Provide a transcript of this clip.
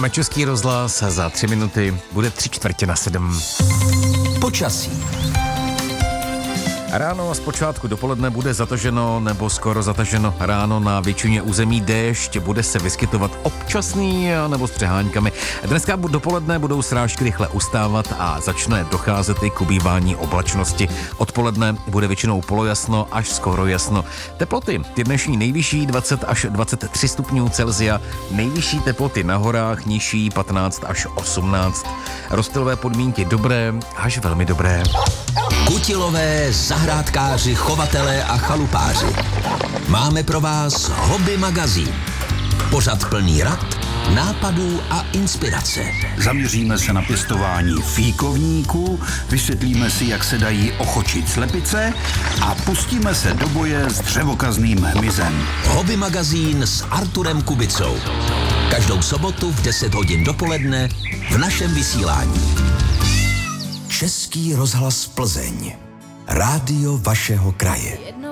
Posloucháme Český rozhlas, za 3 minuty bude 6:45. Počasí. Ráno zpočátku dopoledne bude zataženo nebo skoro zataženo ráno na většině území déšť, bude se vyskytovat občasný nebo s přeháňkami. Dneska dopoledne budou srážky rychle ustávat a začne docházet i k ubývání oblačnosti. Odpoledne bude většinou polojasno až skoro jasno. Teploty, ty dnešní nejvyšší 20 až 23 stupňů Celsia, nejvyšší teploty na horách, nižší 15 až 18. Rozptylové podmínky dobré až velmi dobré. Kutilové, zahrádkáři, chovatelé a chalupáři. Máme pro vás Hobby magazín. Pořad plný rad, nápadů a inspirace. Zaměříme se na pěstování fíkovníků, vysvětlíme si, jak se dají ochočit slepice a pustíme se do boje s dřevokazným hmyzem. Hobby magazín s Arturem Kubicou. Každou sobotu v 10 hodin dopoledne v našem vysílání. Český rozhlas Plzeň. Rádio vašeho kraje.